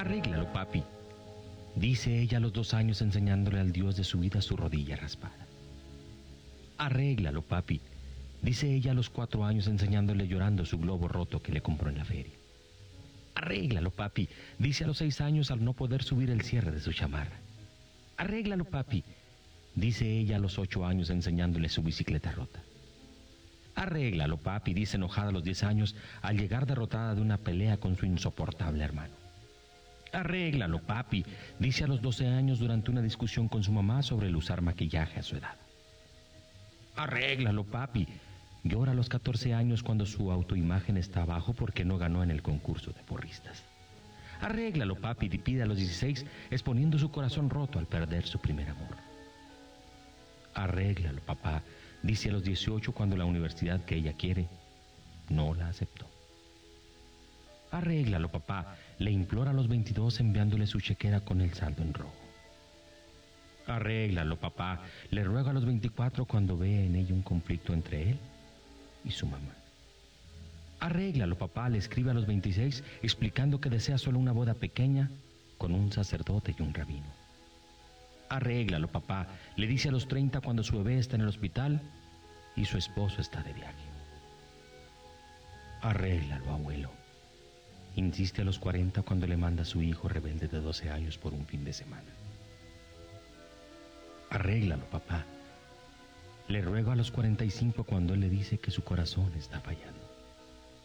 Arréglalo, papi, dice ella a los 2 años enseñándole al Dios de su vida su rodilla raspada. Arréglalo, papi, dice ella a los 4 años enseñándole llorando su globo roto que le compró en la feria. Arréglalo, papi, dice a los 6 años al no poder subir el cierre de su chamarra. Arréglalo, papi, dice ella a los 8 años enseñándole su bicicleta rota. Arréglalo, papi, dice enojada a los 10 años al llegar derrotada de una pelea con su insoportable hermano. Arréglalo, papi, dice a los 12 años durante una discusión con su mamá sobre el usar maquillaje a su edad. Arréglalo, papi, llora a los 14 años cuando su autoimagen está abajo porque no ganó en el concurso de porristas. Arréglalo, papi, pide a los 16 exponiendo su corazón roto al perder su primer amor. Arréglalo, papá, dice a los 18 cuando la universidad que ella quiere no la aceptó. Arréglalo, papá, le implora a los 22 enviándole su chequera con el saldo en rojo. Arréglalo, papá, le ruega a los 24 cuando ve en ella un conflicto entre él y su mamá. Arréglalo, papá, le escribe a los 26 explicando que desea solo una boda pequeña con un sacerdote y un rabino. Arréglalo, papá, le dice a los 30 cuando su bebé está en el hospital y su esposo está de viaje. Arréglalo, abuelo, insiste a los 40 cuando le manda a su hijo rebelde de 12 años por un fin de semana. Arréglalo, papá, le ruego a los 45 cuando él le dice que su corazón está fallando.